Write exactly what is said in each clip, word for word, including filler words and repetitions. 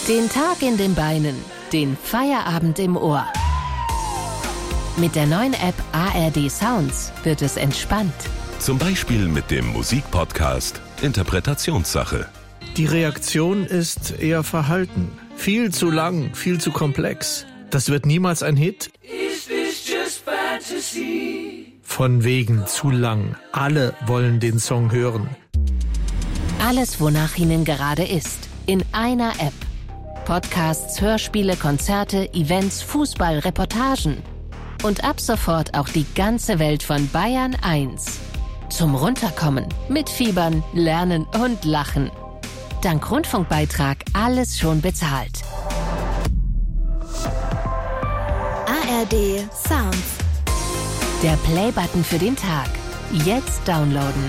Den Tag in den Beinen, den Feierabend im Ohr. Mit der neuen App A R D Sounds wird es entspannt. Zum Beispiel mit dem Musikpodcast Interpretationssache. Die Reaktion ist eher verhalten. Viel zu lang, viel zu komplex. Das wird niemals ein Hit. Is this just fantasy? Von wegen zu lang. Alle wollen den Song hören. Alles, wonach Ihnen gerade ist, in einer App. Podcasts, Hörspiele, Konzerte, Events, Fußball, Reportagen. Und ab sofort auch die ganze Welt von Bayern eins. Zum Runterkommen, mitfiebern, lernen und lachen. Dank Rundfunkbeitrag alles schon bezahlt. A R D Sounds. Der Play-Button für den Tag. Jetzt downloaden.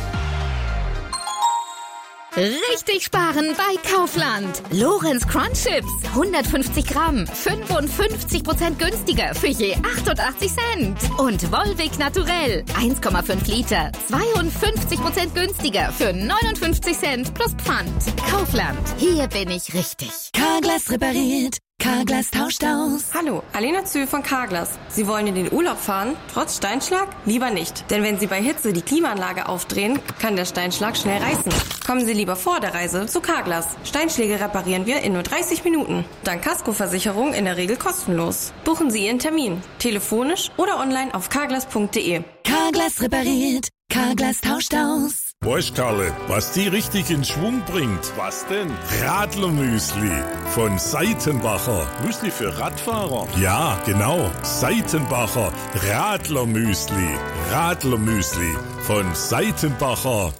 Richtig sparen bei Kaufland. Lorenz Crunch Chips. hundertfünfzig Gramm. fünfundfünfzig Prozent günstiger für je achtundachtzig Cent. Und Volvic Naturell. eins Komma fünf Liter. zweiundfünfzig Prozent günstiger für neunundfünfzig Cent plus Pfand. Kaufland. Hier bin ich richtig. Carglass repariert. Carglass tauscht aus. Hallo, Alena Zühl von Carglass. Sie wollen in den Urlaub fahren? Trotz Steinschlag? Lieber nicht. Denn wenn Sie bei Hitze die Klimaanlage aufdrehen, kann der Steinschlag schnell reißen. Kommen Sie lieber vor der Reise zu Carglass. Steinschläge reparieren wir in nur dreißig Minuten. Dank Kaskoversicherung in der Regel kostenlos. Buchen Sie Ihren Termin. Telefonisch oder online auf carglass punkt de. Carglass repariert. Carglass tauscht aus. Weißt Karle, was die richtig in Schwung bringt? Was denn? Radlermüsli von Seitenbacher. Müsli für Radfahrer? Ja, genau. Seitenbacher Radlermüsli. Radlermüsli von Seitenbacher.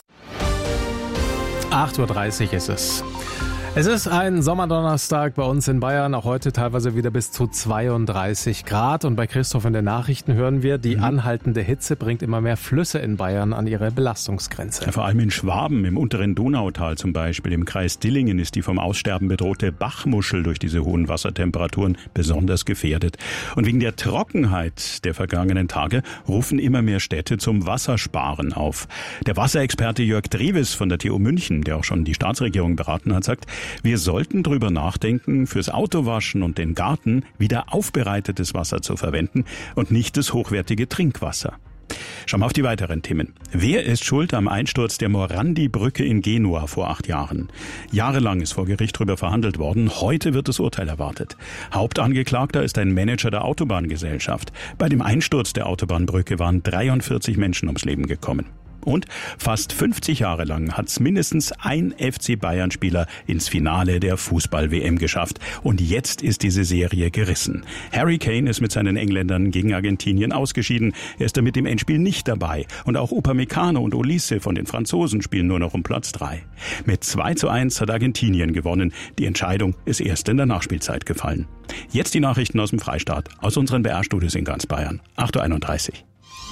acht Uhr dreißig ist es. Es ist ein Sommerdonnerstag bei uns in Bayern, auch heute teilweise wieder bis zu zweiunddreißig Grad. Und bei Christoph in den Nachrichten hören wir, die anhaltende Hitze bringt immer mehr Flüsse in Bayern an ihre Belastungsgrenze. Ja, vor allem in Schwaben, im unteren Donautal zum Beispiel, im Kreis Dillingen ist die vom Aussterben bedrohte Bachmuschel durch diese hohen Wassertemperaturen besonders gefährdet. Und wegen der Trockenheit der vergangenen Tage rufen immer mehr Städte zum Wassersparen auf. Der Wasserexperte Jörg Drewes von der T U München, der auch schon die Staatsregierung beraten hat, sagt, wir sollten drüber nachdenken, fürs Autowaschen und den Garten wieder aufbereitetes Wasser zu verwenden und nicht das hochwertige Trinkwasser. Schauen wir auf die weiteren Themen. Wer ist schuld am Einsturz der Morandi-Brücke in Genua vor acht Jahren? Jahrelang ist vor Gericht darüber verhandelt worden. Heute wird das Urteil erwartet. Hauptangeklagter ist ein Manager der Autobahngesellschaft. Bei dem Einsturz der Autobahnbrücke waren dreiundvierzig Menschen ums Leben gekommen. Und fast fünfzig Jahre lang hat es mindestens ein F C Bayern-Spieler ins Finale der Fußball-W M geschafft. Und jetzt ist diese Serie gerissen. Harry Kane ist mit seinen Engländern gegen Argentinien ausgeschieden. Er ist damit im Endspiel nicht dabei. Und auch Upamecano und Olise von den Franzosen spielen nur noch um Platz drei. Mit zwei zu eins hat Argentinien gewonnen. Die Entscheidung ist erst in der Nachspielzeit gefallen. Jetzt die Nachrichten aus dem Freistaat, aus unseren B R-Studios in ganz Bayern. acht Uhr einunddreißig.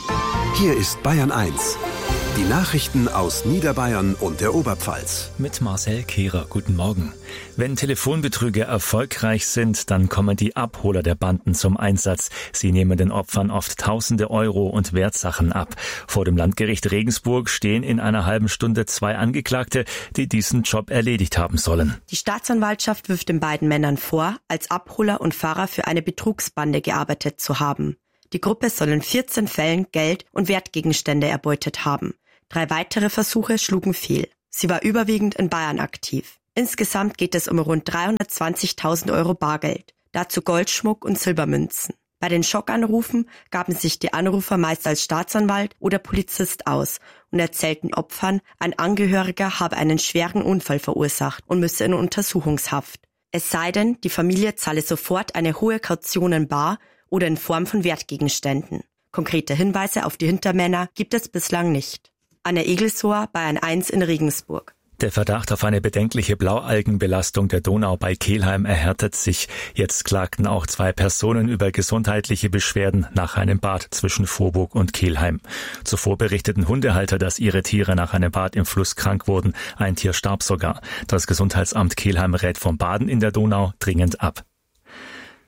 Hier ist Bayern eins. Die Nachrichten aus Niederbayern und der Oberpfalz. Mit Marcel Kehrer, guten Morgen. Wenn Telefonbetrüger erfolgreich sind, dann kommen die Abholer der Banden zum Einsatz. Sie nehmen den Opfern oft tausende Euro und Wertsachen ab. Vor dem Landgericht Regensburg stehen in einer halben Stunde zwei Angeklagte, die diesen Job erledigt haben sollen. Die Staatsanwaltschaft wirft den beiden Männern vor, als Abholer und Fahrer für eine Betrugsbande gearbeitet zu haben. Die Gruppe soll in vierzehn Fällen Geld und Wertgegenstände erbeutet haben. Drei weitere Versuche schlugen fehl. Sie war überwiegend in Bayern aktiv. Insgesamt geht es um rund dreihundertzwanzigtausend Euro Bargeld. Dazu Goldschmuck und Silbermünzen. Bei den Schockanrufen gaben sich die Anrufer meist als Staatsanwalt oder Polizist aus und erzählten Opfern, ein Angehöriger habe einen schweren Unfall verursacht und müsse in Untersuchungshaft. Es sei denn, die Familie zahle sofort eine hohe Kaution in bar oder in Form von Wertgegenständen. Konkrete Hinweise auf die Hintermänner gibt es bislang nicht. Anna Egelshoer, Bayern eins in Regensburg. Der Verdacht auf eine bedenkliche Blaualgenbelastung der Donau bei Kelheim erhärtet sich. Jetzt klagten auch zwei Personen über gesundheitliche Beschwerden nach einem Bad zwischen Vorburg und Kelheim. Zuvor berichteten Hundehalter, dass ihre Tiere nach einem Bad im Fluss krank wurden. Ein Tier starb sogar. Das Gesundheitsamt Kelheim rät vom Baden in der Donau dringend ab.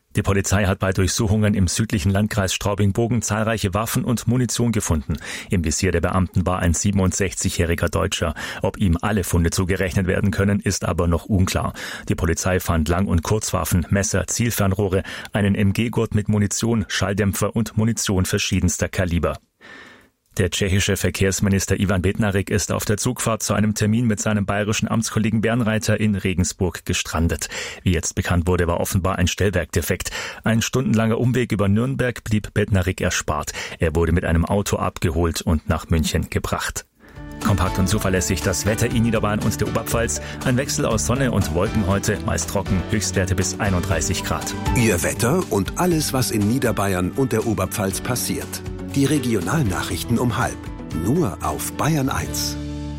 Die Polizei hat bei Durchsuchungen im südlichen Landkreis Straubing-Bogen zahlreiche Waffen und Munition gefunden. Im Visier der Beamten war ein siebenundsechzigjähriger Deutscher. Ob ihm alle Funde zugerechnet werden können, ist aber noch unklar. Die Polizei fand Lang- und Kurzwaffen, Messer, Zielfernrohre, einen M G-Gurt mit Munition, Schalldämpfer und Munition verschiedenster Kaliber. Der tschechische Verkehrsminister Ivan Bednarik ist auf der Zugfahrt zu einem Termin mit seinem bayerischen Amtskollegen Bernreiter in Regensburg gestrandet. Wie jetzt bekannt wurde, war offenbar ein Stellwerkdefekt. Ein stundenlanger Umweg über Nürnberg blieb Bednarik erspart. Er wurde mit einem Auto abgeholt und nach München gebracht. Kompakt und zuverlässig das Wetter in Niederbayern und der Oberpfalz. Ein Wechsel aus Sonne und Wolken heute, meist trocken, Höchstwerte bis einunddreißig Grad. Ihr Wetter und alles, was in Niederbayern und der Oberpfalz passiert. Die Regionalnachrichten um halb. Nur auf Bayern eins.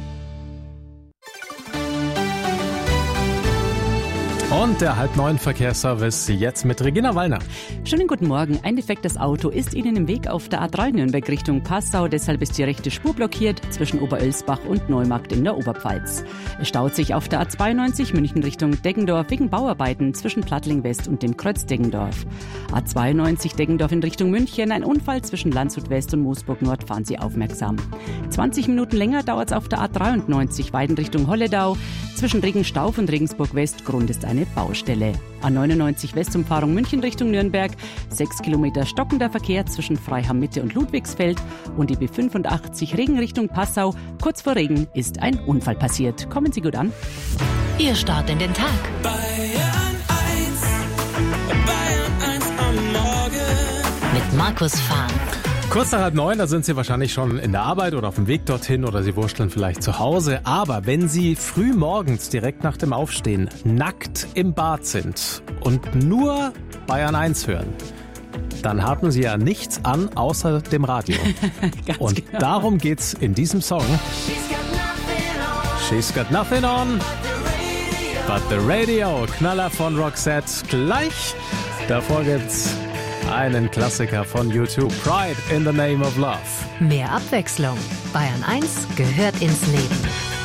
Und der halb neun Verkehrsservice jetzt mit Regina Wallner. Schönen guten Morgen. Ein defektes Auto ist Ihnen im Weg auf der A drei Nürnberg Richtung Passau. Deshalb ist die rechte Spur blockiert zwischen Oberölsbach und Neumarkt in der Oberpfalz. Es staut sich auf der A zweiundneunzig München Richtung Deggendorf wegen Bauarbeiten zwischen Plattling West und dem Kreuz Deggendorf. A zweiundneunzig Deggendorf in Richtung München. Ein Unfall zwischen Landshut West und Moosburg Nord. Fahren Sie aufmerksam. zwanzig Minuten länger dauert es auf der A dreiundneunzig Weiden Richtung Holledau. Zwischen Regenstauf und Regensburg West. Grund ist eine Baustelle. A neunundneunzig Westumfahrung München Richtung Nürnberg. Sechs Kilometer stockender Verkehr zwischen Freiham Mitte und Ludwigsfeld. Und die B fünfundachtzig Regen Richtung Passau. Kurz vor Regen ist ein Unfall passiert. Kommen Sie gut an. Ihr Start in den Tag. Bayern eins, Bayern eins am Morgen. Mit Markus Fahn. Kurz nach halb neun, da sind Sie wahrscheinlich schon in der Arbeit oder auf dem Weg dorthin oder Sie wursteln vielleicht zu Hause. Aber wenn Sie früh morgens direkt nach dem Aufstehen nackt im Bad sind und nur Bayern eins hören, dann haben Sie ja nichts an außer dem Radio. Und genau. Darum geht's in diesem Song. She's got nothing on, but the radio. Knaller von Roxette gleich. Davor gibt's einen Klassiker von YouTube, Pride in the Name of Love. Mehr Abwechslung. Bayern eins gehört ins Leben.